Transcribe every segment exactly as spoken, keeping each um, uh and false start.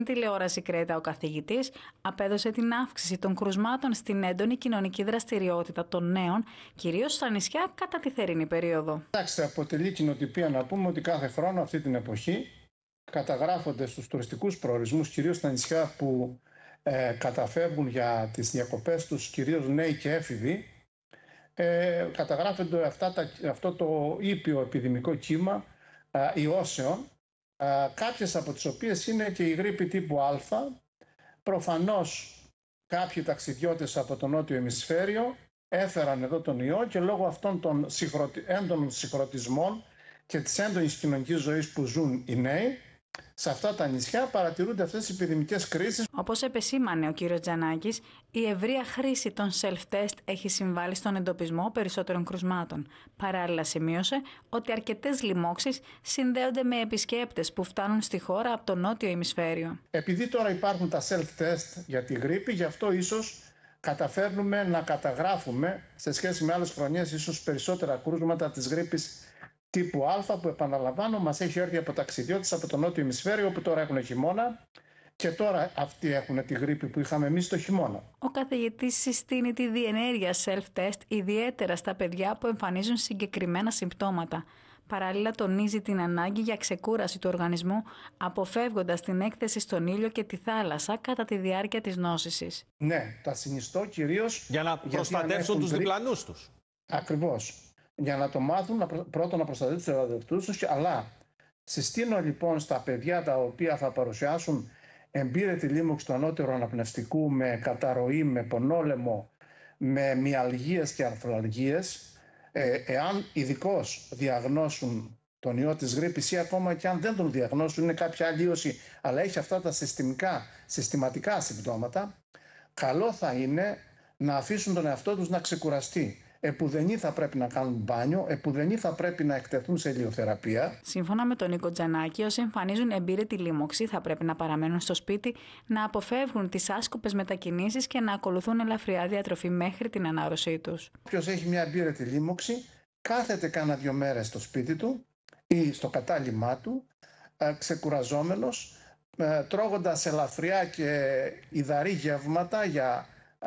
Τηλεόραση Κρέτα, ο καθηγητής απέδωσε την αύξηση των κρουσμάτων στην έντονη κοινωνική δραστηριότητα των νέων, κυρίως στα νησιά, κατά τη θερινή περίοδο. Κοιτάξτε, αποτελεί κοινοτυπία να πούμε ότι κάθε χρόνο αυτή την εποχή καταγράφονται στους τουριστικούς προορισμούς, κυρίως στα νησιά που ε, καταφεύγουν για τις διακοπές τους, κυρίως νέοι και έφηβοι, ε, καταγράφονται αυτά τα, αυτό το ήπιο επιδημικό κύμα ε, ιώσεων, ε, κάποιες από τις οποίες είναι και η γρίπη τύπου Α. Προφανώς κάποιοι ταξιδιώτες από το νότιο ημισφαίριο έφεραν εδώ τον ιό και λόγω αυτών των συγχρωτι... έντονων συγχρωτισμών και της έντονης κοινωνικής ζωής που ζουν οι νέοι, σε αυτά τα νησιά παρατηρούνται αυτές οι επιδημικές κρίσεις. Όπως επεσήμανε ο κύριος Τζανάκης, η ευρεία χρήση των self-test έχει συμβάλει στον εντοπισμό περισσότερων κρουσμάτων. Παράλληλα σημείωσε ότι αρκετές λοιμώξεις συνδέονται με επισκέπτες που φτάνουν στη χώρα από το νότιο ημισφαίριο. Επειδή τώρα υπάρχουν τα self-test για τη γρίπη, γι' αυτό ίσως καταφέρνουμε να καταγράφουμε σε σχέση με άλλες χρονιές ίσως περισσότερα κρούσματα της γρίπης τύπου Α, που επαναλαμβάνω μας έχει έρθει από ταξιδιώτες από το νότιο ημισφαίριο, που τώρα έχουν χειμώνα και τώρα αυτοί έχουν τη γρίπη που είχαμε εμείς το χειμώνα. Ο καθηγητής συστήνει τη διενέργεια self-test ιδιαίτερα στα παιδιά που εμφανίζουν συγκεκριμένα συμπτώματα. Παράλληλα τονίζει την ανάγκη για ξεκούραση του οργανισμού, αποφεύγοντας την έκθεση στον ήλιο και τη θάλασσα κατά τη διάρκεια της νόσησης. Ναι, τα συνιστώ κυρίως για να προστατεύσουν τους διπλανούς τους. Ακριβώς. Για να το μάθουν, να προ... πρώτον να προστατεύσουν τους ερωτευτούς τους, αλλά συστήνω λοιπόν στα παιδιά τα οποία θα παρουσιάσουν εμπήρετη λίμωξη του ανώτερου αναπνευστικού με καταρροή, με πονόλαιμο, με μυαλγίες και αρθραλγίες, ε, εάν ειδικώς διαγνώσουν τον ιό της γρίπης ή ακόμα και αν δεν τον διαγνώσουν, είναι κάποια άλλη ίωση, αλλά έχει αυτά τα συστημικά, συστηματικά συμπτώματα, καλό θα είναι να αφήσουν τον εαυτό τους να ξεκουραστεί. Επουδενή θα πρέπει να κάνουν μπάνιο, επουδενή θα πρέπει να εκτεθούν σε ηλιοθεραπεία. Σύμφωνα με τον Νίκο Τζανάκη, όσοι εμφανίζουν εμπήρετη λίμωξη θα πρέπει να παραμένουν στο σπίτι, να αποφεύγουν τις άσκοπες μετακινήσεις και να ακολουθούν ελαφριά διατροφή μέχρι την ανάρρωσή τους. Όποιος έχει μια εμπήρετη λίμωξη, κάθεται κάνα δύο μέρες στο σπίτι του ή στο κατάλημά του, ξεκουραζόμενος, τρώγοντας ελαφριά και υδαρή γεύματα για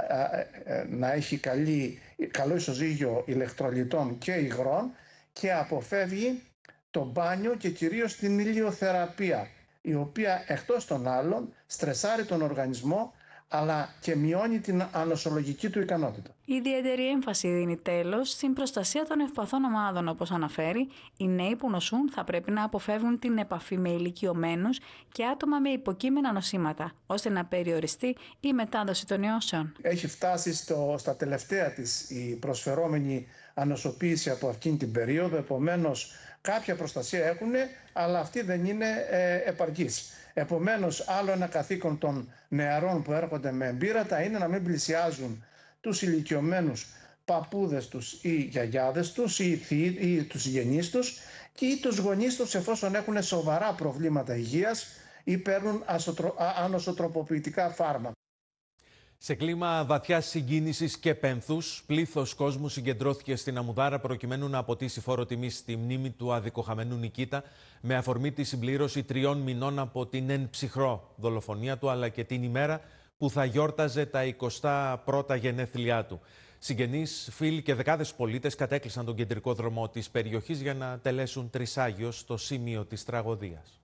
να έχει καλή, καλό ισοζύγιο ηλεκτρολιτών και υγρών και αποφεύγει το μπάνιο και κυρίως την ηλιοθεραπεία, η οποία εκτός των άλλων στρεσάρει τον οργανισμό αλλά και μειώνει την ανοσολογική του ικανότητα. Η ιδιαίτερη έμφαση δίνει τέλος στην προστασία των ευπαθών ομάδων, όπως αναφέρει. Οι νέοι που νοσούν θα πρέπει να αποφεύγουν την επαφή με ηλικιωμένους και άτομα με υποκείμενα νοσήματα, ώστε να περιοριστεί η μετάδοση των ιώσεων. Έχει φτάσει στο, στα τελευταία της η προσφερόμενη ανοσοποίηση από αυτήν την περίοδο, επομένως κάποια προστασία έχουν, αλλά αυτή δεν είναι ε, επαρκής. Επομένως, άλλο ένα καθήκον των νεαρών που έρχονται με εμπείρατα είναι να μην πλησιάζουν τους ηλικιωμένους παππούδες τους ή γιαγιάδες τους ή, θεί, ή τους γενείς τους ή τους γονείς τους, εφόσον έχουν σοβαρά προβλήματα υγείας ή παίρνουν ασοτρο, ανοσοτροποποιητικά φάρμακα. Σε κλίμα βαθιάς συγκίνησης και πένθους, πλήθος κόσμου συγκεντρώθηκε στην Αμουδάρα προκειμένου να αποτίσει φόρο τιμής στη μνήμη του αδικοχαμένου Νικήτα, με αφορμή τη συμπλήρωση τριών μηνών από την εν ψυχρό δολοφονία του, αλλά και την ημέρα που θα γιόρταζε τα εικοστά πρώτα γενέθλιά του. Συγγενείς, φίλοι και δεκάδες πολίτες κατέκλυσαν τον κεντρικό δρόμο της περιοχής για να τελέσουν τρισάγιο στο σημείο της τραγωδίας.